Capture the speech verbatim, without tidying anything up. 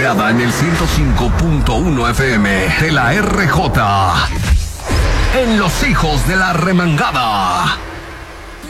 monitoreada en el ciento cinco punto uno F M de la R J. En Los Hijos de la Remangada.